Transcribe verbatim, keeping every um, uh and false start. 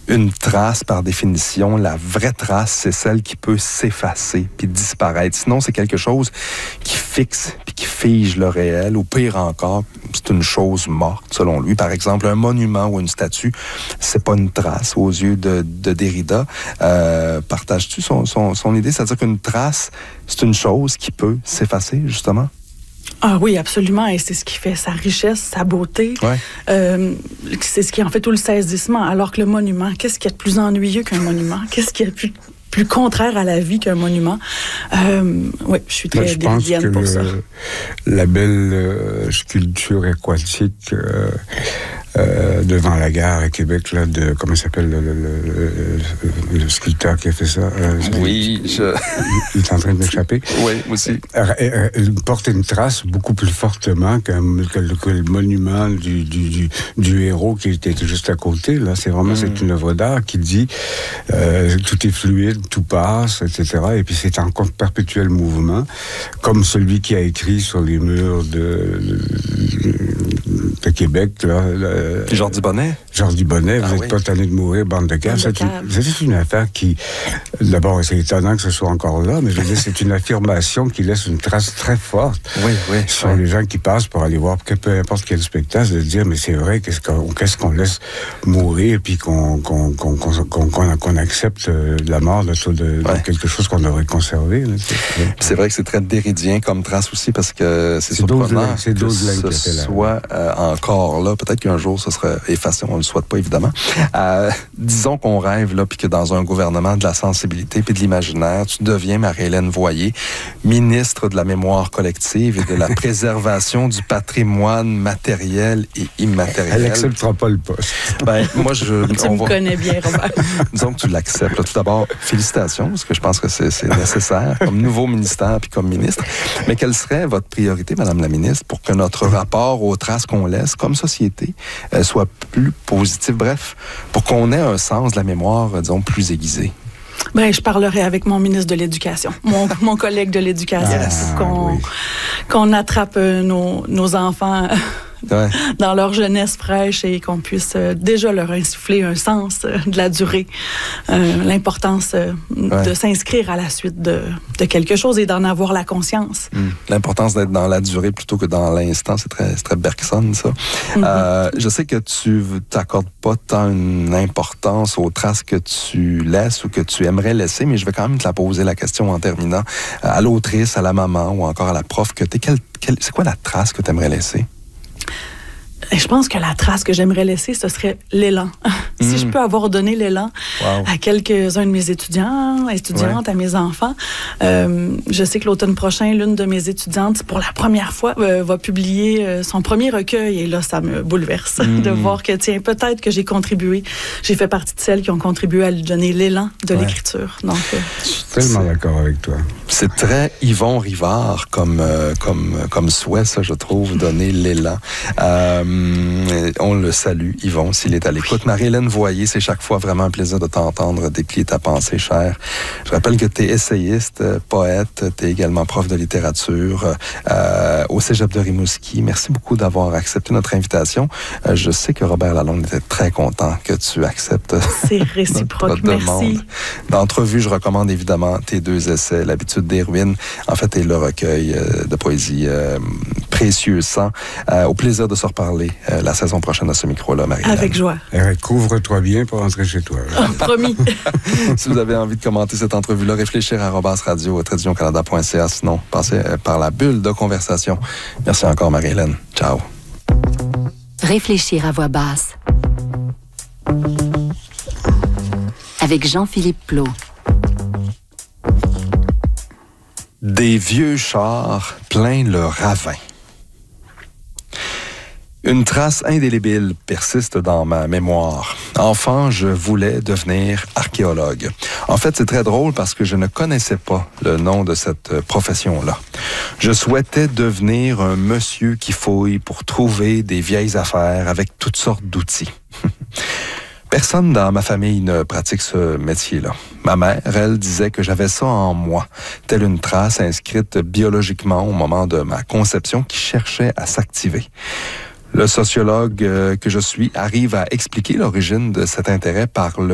Une trace, par définition, la vraie trace, c'est celle qui peut s'effacer puis disparaître. Sinon, c'est quelque chose qui fixe puis qui fige le réel. Ou pire encore, c'est une chose morte, selon lui. Par exemple, un monument ou une statue, c'est pas une trace aux yeux de, de Derrida. Euh, partages-tu son, son, son idée? C'est-à-dire qu'une trace, c'est une chose qui peut s'effacer, justement? Ah oui, absolument. Et c'est ce qui fait sa richesse, sa beauté. Ouais. Euh, c'est ce qui en fait tout le saisissement. Alors que le monument, qu'est-ce qu'il y a de plus ennuyeux qu'un monument? Qu'est-ce qu'il y a de plus, plus contraire à la vie qu'un monument? Euh, oui, je suis très déridienne pour le, ça. La belle euh, sculpture aquatique euh, euh, devant la gare à Québec, là, de, comment s'appelle le, le, le, le sculpteur qui a fait ça? Euh, oui, il, je... il est en train de m'échapper. Oui, aussi. Elle porte une trace beaucoup plus fortement qu'un, que, le, que le monument du, du, du, du héros qui était juste à côté. Là, c'est vraiment, mmh. c'est une œuvre d'art qui dit euh, tout est fluide, tout passe, et cetera. Et puis c'est en perpétuel mouvement, comme celui qui a écrit sur les murs de, de, de Québec, là. là Jordi Bonnet. Jordi Bonnet, ah, vous n'êtes oui. pas tanné de mourir, bande de caves. C'est, c'est une affaire qui, d'abord, c'est étonnant que ce soit encore là, mais je veux dire, c'est une affirmation qui laisse une trace très forte oui, oui, sur oui. les gens qui passent pour aller voir que peu importe quel spectacle, de dire, mais c'est vrai, qu'est-ce qu'on, qu'est-ce qu'on laisse mourir, puis qu'on, qu'on, qu'on, qu'on, qu'on, qu'on accepte la mort de, de, de ouais. quelque chose qu'on devrait conserver. Là, c'est, c'est vrai que c'est très déridien comme trace aussi, parce que c'est, c'est surprenant c'est que ce soit euh, encore là. Peut-être qu'un jour, ce serait effacé, on ne le souhaite pas, évidemment. Euh, disons qu'on rêve, là, puis que dans un gouvernement de la sensibilité puis de l'imaginaire, tu deviens, Marie-Hélène Voyer, ministre de la mémoire collective et de la préservation du patrimoine matériel et immatériel. Elle n'acceptera pas le poste. Ben, moi, je... Tu me va... connais bien, Robert. Disons que tu l'acceptes. Là, tout d'abord, félicitations, parce que je pense que c'est, c'est nécessaire comme nouveau ministère puis comme ministre. Mais quelle serait votre priorité, Madame la ministre, pour que notre rapport aux traces qu'on laisse comme société euh, soit plus positif? Bref, pour qu'on ait un sens de la mémoire, disons, plus aiguisé. Ben, je parlerai avec mon ministre de l'Éducation, mon, mon collègue de l'Éducation, yes. pour qu'on, oui. qu'on attrape euh, nos, nos enfants ouais. dans leur jeunesse fraîche et qu'on puisse euh, déjà leur insuffler un sens euh, de la durée, euh, l'importance euh, ouais. de s'inscrire à la suite de, de quelque chose et d'en avoir la conscience. Mmh. L'importance d'être dans la durée plutôt que dans l'instant, c'est très, c'est très Bergson, ça. Mm-hmm. Euh, je sais que tu t'accordes pas tant une importance aux traces que tu laisses ou que tu aimerais laisser, mais je vais quand même te la poser la question en terminant. À l'autrice, à la maman ou encore à la prof que t'es, quelle, quelle, c'est quoi la trace que tu aimerais laisser? Et je pense que la trace que j'aimerais laisser, ce serait l'élan. si mmh. je peux avoir donné l'élan wow. à quelques-uns de mes étudiants, étudiantes, ouais. à mes enfants. Euh, je sais que l'automne prochain, l'une de mes étudiantes, pour la première fois, euh, va publier euh, son premier recueil. Et là, ça me bouleverse mmh. de voir que, tiens, peut-être que j'ai contribué. J'ai fait partie de celles qui ont contribué à lui donner l'élan de ouais. l'écriture. Donc, euh, je suis tellement c'est... d'accord avec toi. C'est très Yvon Rivard comme, euh, comme, comme souhait, ça, je trouve, donner l'élan. Euh, on le salue, Yvon, s'il est à l'écoute. Marie-Hélène Voyer, c'est chaque fois vraiment un plaisir de t'entendre déplier ta pensée, chère. Je rappelle que tu es essayiste, poète, tu es également prof de littérature euh, au Cégep de Rimouski. Merci beaucoup d'avoir accepté notre invitation. Euh, je sais que Robert Lalonde était très content que tu acceptes c'est réciproque, notre demande. Merci. D'entrevue, je recommande évidemment tes deux essais, L'habitude des ruines, en fait, et le recueil euh, de poésie euh, Précieux sang. Euh, au plaisir de se reparler euh, la saison prochaine à ce micro-là, Marie-Hélène. Avec joie. Eh, couvre-toi bien pour rentrer chez toi. Oh, promis. Si vous avez envie de commenter cette entrevue-là, réfléchir à arobase radio télévision canada point c a. Sinon, passez euh, par la bulle de conversation. Merci encore, Marie-Hélène. Ciao. Réfléchir à voix basse. Avec Jean-Philippe Plot. Des vieux chars plein le ravin. Une trace indélébile persiste dans ma mémoire. Enfant, je voulais devenir archéologue. En fait, c'est très drôle parce que je ne connaissais pas le nom de cette profession-là. Je souhaitais devenir un monsieur qui fouille pour trouver des vieilles affaires avec toutes sortes d'outils. Personne dans ma famille ne pratique ce métier-là. Ma mère, elle, disait que j'avais ça en moi, telle une trace inscrite biologiquement au moment de ma conception qui cherchait à s'activer. Le sociologue que je suis arrive à expliquer l'origine de cet intérêt par le